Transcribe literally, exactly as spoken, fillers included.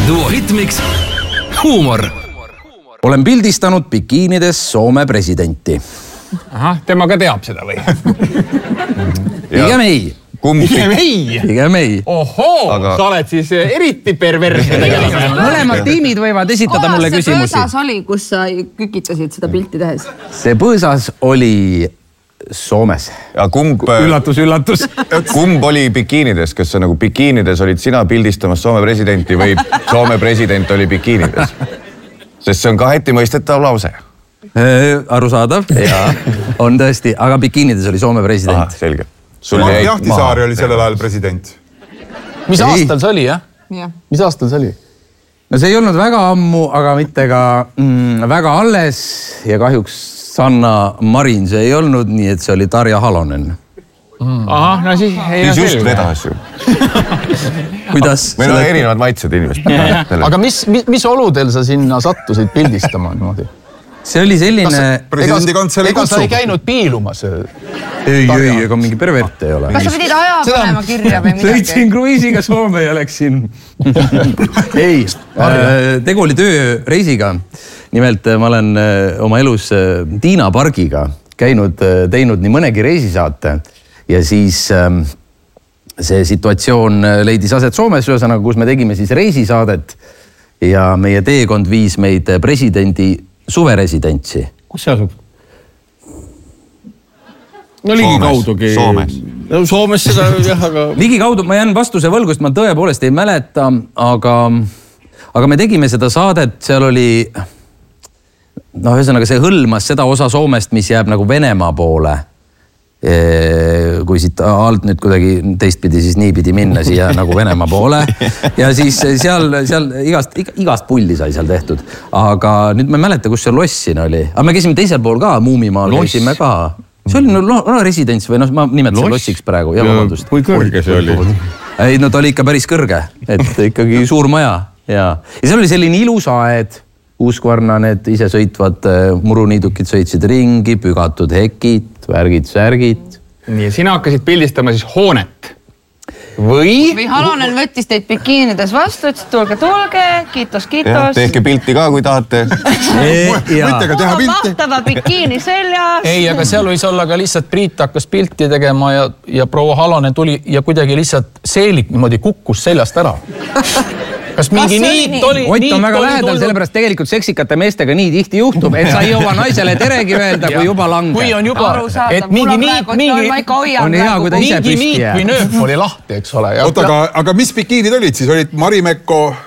duo hitmiks huumor. Olen pildistanud bikiinides Soome presidenti. Ahah, tema ka teab seda või? Pigem ei. Pigem ei? Pigem ei. Ohoo, aga... sa oled siis eriti perversne tegelikult. Mõlemad tiimid võivad esitada mulle küsimusi. Kohas see põõsas oli, kus sa kükitasid seda pilti tehes? See põõsas oli Soomes. Ja kumb... Üllatus, üllatus. Kumb oli bikiinides? Kas sa nagu bikiinides olid sina pildistamas Soome presidenti või Soome president oli bikiinides? Sest see on kaheti mõistetav lause. Arusaadav, jaa, on tõesti, aga bikiinides oli Soome president. Aha, selge. Mart Jahtisaari oli sellel ajal president. Mis aastal see oli, jah? Jah. Mis aastal see oli? No see ei olnud väga ammu, aga mitte ka mm, väga alles ja kahjuks Sanna Marin see ei olnud, nii et see oli Tarja Halonen. Mm. Aha, no siis ei ole just vedas ju. Kuidas? Meil on erinevad maitsed inimest. Aga mis, mis, mis oludel sa sinna sattusid pildistama niimoodi? See oli selline... Presidendi kantsele kutsub. Ega sa ei käinud piilumas? Ei, ei, ega mingi pervert ei ole. Kas sa pidid aja panema kirja või midagi? Sõitsin kruiisiga Soome ja läksin. Ei, tegu oli tööreisiga. Nimelt ma olen oma elus Tiina Pargiga käinud, teinud nii mõnegi reisisaate ja siis see situatsioon leidis aset Soomes, ühesõnaga, kus me tegime siis reisisaadet ja meie teekond viis meid presidendi suveresidentsi. Kus see asub? No ligikaudugi. Soomes. No, Soomes seda, jah, aga... Ligikaudu, ma jään vastuse võlgust, ma tõepoolest ei mäleta, aga, aga me tegime seda saadet, seal oli... No, ühesõnaga, see hõlmas seda osa Soomest, mis jääb nagu Venemaa poole. Kui siit alt nüüd kuidagi teistpidi, siis nii pidi minna siia nagu Venemaa poole. Ja siis seal, seal igast, igast pulli sai seal tehtud. Aga nüüd ma ei mäleta, kus see lossin oli. Aga me käisime teisel pool ka, Muumimaal käisime ka. See oli no, no, residents või noh, ma nimetasin lossiks praegu. Ja, ja, kui kõrge see oli? Ei, no ta oli ikka päris kõrge. Et ikkagi suur maja. Ja, ja seal oli selline ilus aed. Uuskvarna, need ise sõitvad muruniidukid sõitsid ringi, pügatud hekid, värgid, särgid. Nii, sina hakkasid pildistama siis hoonet. Või? Või Halonen võttis teid bikiinides vastu, ütles tulge, tulge, kiitos, kiitos. Tehke pilti ka, kui tahate. Võttega teha pilti. Mahtava bikiini seljas. Ei, aga seal võis olla ka lihtsalt Priit hakkas pilti tegema ja, ja proua Halonen tuli ja kuidagi lihtsalt seelik niimoodi kukkus seljast ära. Kas mingi Kas niit oli? Ott on väga lähedal, sellepärast tegelikult seksikate meestega nii tihti juhtub, et sa ei jõua naisele teregi öelda, kui juba lange. Kui on juba, et mingi niit, mingi, on hea, kui ta ise mingi püsti niit jääb. või nööp oli lahti, eks ole. Oota, aga, aga mis bikiinid olid siis? Olid Marimekko...